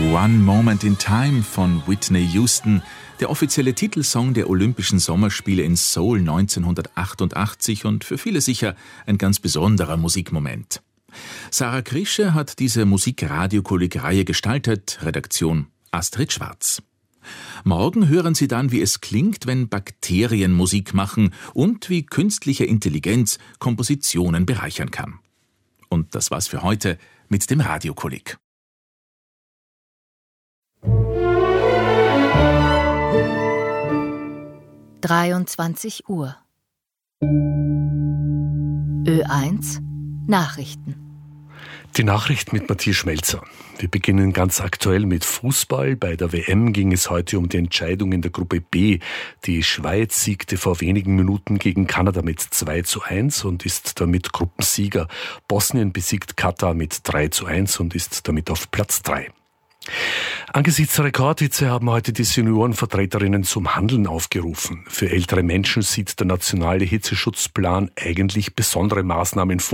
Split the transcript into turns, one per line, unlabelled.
One Moment in Time von Whitney Houston, der offizielle Titelsong der Olympischen Sommerspiele in Seoul 1988 und für viele sicher ein ganz besonderer Musikmoment. Sarah Krische hat diese Musikradiokolleg-Reihe gestaltet, Redaktion Astrid Schwarz. Morgen hören Sie dann, wie es klingt, wenn Bakterien Musik machen und wie künstliche Intelligenz Kompositionen bereichern kann. Und das war's für heute mit dem Radiokolleg.
Uhr. Ö1 Nachrichten.
Die Nachricht mit Matthias Schmelzer. Wir beginnen ganz aktuell mit Fußball. Bei der WM ging es heute um die Entscheidung in der Gruppe B. Die Schweiz siegte vor wenigen Minuten gegen Kanada mit 2:1 und ist damit Gruppensieger. Bosnien besiegt Katar mit 3:1 und ist damit auf Platz 3. Angesichts der Rekordhitze haben heute die Seniorenvertreterinnen zum Handeln aufgerufen. Für ältere Menschen sieht der nationale Hitzeschutzplan eigentlich besondere Maßnahmen vor.